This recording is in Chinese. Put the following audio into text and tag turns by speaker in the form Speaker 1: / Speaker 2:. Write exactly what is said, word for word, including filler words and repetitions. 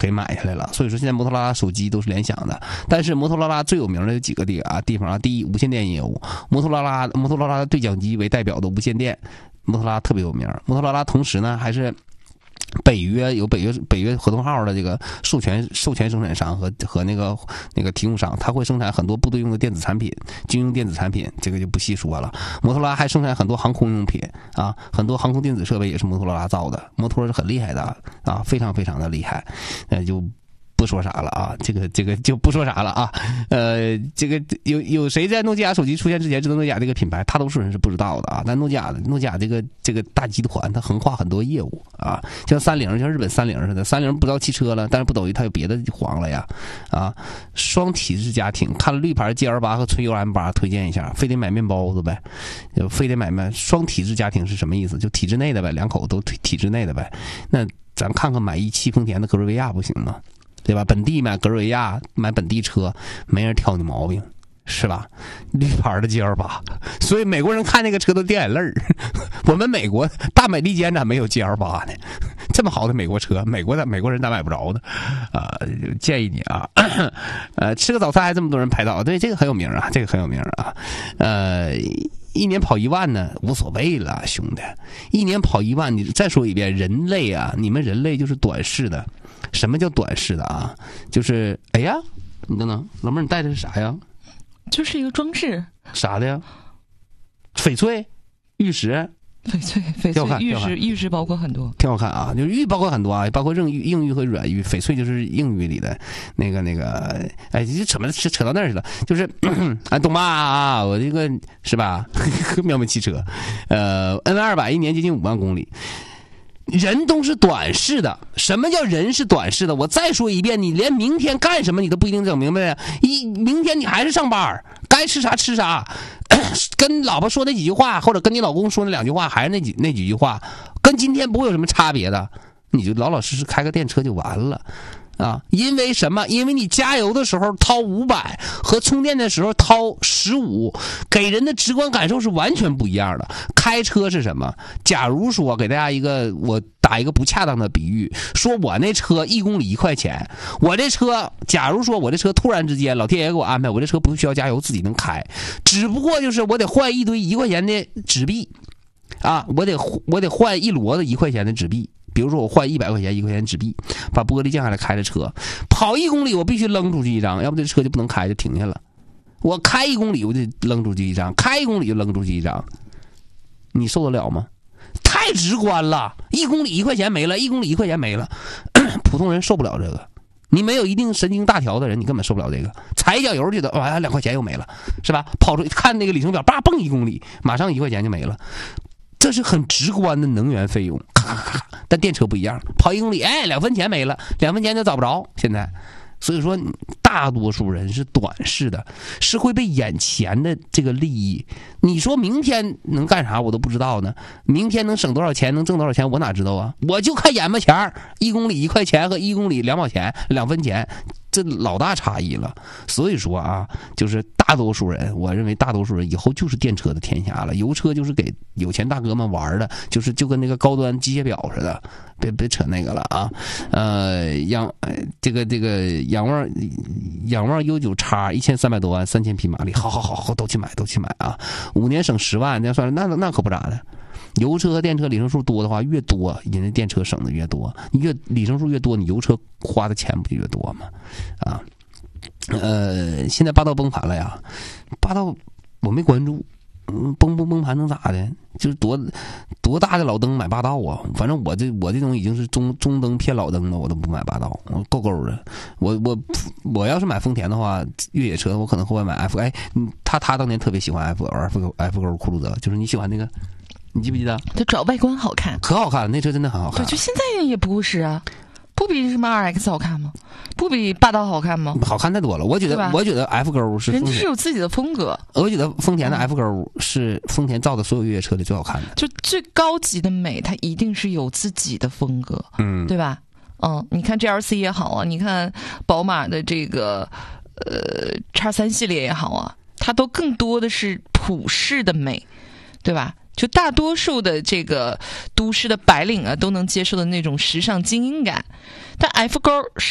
Speaker 1: 给买下来了。所以说现在摩托罗拉手机都是联想的，但是摩托罗拉最有名的有几个地啊地方啊，第一，无线电业务，摩托罗拉摩托罗拉的对讲机为代表的无线电，摩托罗拉特别有名。摩托罗拉同时呢还是北约有北约北约合同号的这个授权授权生产商和和那个那个提供商，它会生产很多部队用的电子产品、军用电子产品，这个就不细说了。摩托罗拉还生产很多航空用品啊，很多航空电子设备也是摩托罗拉造的。摩托是很厉害的啊，非常非常的厉害，呃就。不说啥了啊，这个这个就不说啥了啊，呃，这个有有谁在诺基亚手机出现之前知道诺基亚这个品牌？大多数人是不知道的啊。但诺基亚诺基亚这个这个大集团，它横跨很多业务啊，像三菱，像日本三菱似的，三菱不造汽车了，但是不等于它有别的黄了呀啊。双体制家庭，看了绿牌 G L 八和纯油 M 八，推荐一下，非得买面包子呗，非得买卖。双体制家庭是什么意思？就体制内的呗，两口都体体制内的呗。那咱看看买一汽丰田的格瑞维亚不行吗？对吧？本地买格瑞亚，买本地车，没人挑你毛病，是吧？绿牌的 G L 八，所以美国人看那个车都掉眼泪儿。我们美国大美利坚咋没有 G L 八呢？这么好的美国车，美国的美国人咋买不着呢？啊、呃，建议你啊，呃，吃个早餐还这么多人拍照，对，这个很有名啊，这个很有名啊，呃。一年跑一万呢，无所谓了，兄弟。一年跑一万，你再说一遍，人类啊，你们人类就是短视的。什么叫短视的啊？就是哎呀，你等等，老妹儿，你带的是啥呀？
Speaker 2: 就是一个装置。
Speaker 1: 啥的呀？翡翠、玉石。
Speaker 2: 翡翠，翡翠，玉石，玉石包括很多，
Speaker 1: 挺好看啊。就是玉包括很多啊，包括硬玉、硬玉和软玉。翡翠就是硬玉里的那个那个，哎，就扯扯扯到那儿去了。就是啊，懂吧？啊，我这个是吧？喵喵汽车，呃 ，N 二百一年接近五万公里。人都是短视的。什么叫人是短视的？我再说一遍，你连明天干什么你都不一定整明白。一明天你还是上班，该吃啥吃啥，跟老婆说那几句话，或者跟你老公说那两句话，还是那几那几句话，跟今天不会有什么差别的。你就老老实实开个电车就完了。啊，因为什么？因为你加油的时候掏五百和充电的时候掏十五，给人的直观感受是完全不一样的。开车是什么？假如说给大家一个，我打一个不恰当的比喻，说我那车一公里一块钱，我这车，假如说我这车突然之间老天爷给我安排，我这车不需要加油，自己能开，只不过就是我得换一堆一块钱的纸币，啊，我得我得换一摞子一块钱的纸币。比如说我换一百块钱一块钱纸币，把玻璃降下来开着车跑一公里，我必须扔出去一张，要不这车就不能开，就停下了。我开一公里我就扔出去一张，开一公里就扔出去一张，你受得了吗？太直观了，一公里一块钱没了，一公里一块钱没了，普通人受不了这个。你没有一定神经大条的人，你根本受不了这个。踩一脚油觉得哇，两块钱又没了，是吧？跑出看那个里程表，叭蹦一公里，马上一块钱就没了。这是很直观的能源费用，咔咔咔。但电车不一样，跑一公里，哎，两分钱没了，两分钱就找不着。现在，所以说大多数人是短视的，是会被眼前的这个利益。你说明天能干啥，我都不知道呢。明天能省多少钱，能挣多少钱，我哪知道啊？我就看眼巴前，一公里一块钱和一公里两毛钱、两分钱。这老大差异了，所以说啊，就是大多数人，我认为大多数人以后就是电车的天下了，油车就是给有钱大哥们玩的，就是就跟那个高端机械表似的，别别扯那个了啊。呃，仰这个这个仰望仰望 U 九叉一千三百多万，三千匹马力，好好好好，都去买都去买啊！五年省十万，那算那那可不咋的。油车和电车里程数多的话，越多人家电车省的越多，你越里程数越多，你油车花的钱不就越多吗？啊，呃，现在霸道崩盘了呀，霸道我没关注，嗯，崩不崩盘能咋的？就是多多大的老登买霸道啊？反正我这我这种已经是中中登骗老登的，我都不买霸道，我够够的。我我我要是买丰田的话，越野车我可能会买 F， 哎，他他当年特别喜欢 F F F 勾酷路泽，就是你喜欢那个。你记不记得？
Speaker 2: 它主要外观好看，
Speaker 1: 可好看了，那车真的很好看。
Speaker 2: 对，就现在也不过时啊，不比什么 R X 好看吗？不比霸道好看吗？
Speaker 1: 好看太多了。我觉得，我觉得 F 勾是
Speaker 2: 人是有自己的风格。
Speaker 1: 我觉得丰田的 F 勾是丰田造的所有越野车里最好看的。
Speaker 2: 就最高级的美，它一定是有自己的风格，
Speaker 1: 嗯，
Speaker 2: 对吧？嗯，你看 G L C 也好啊，你看宝马的这个呃 X 三系列也好啊，它都更多的是普世的美，对吧？就大多数的这个都市的白领啊，都能接受的那种时尚精英感，但 F 勾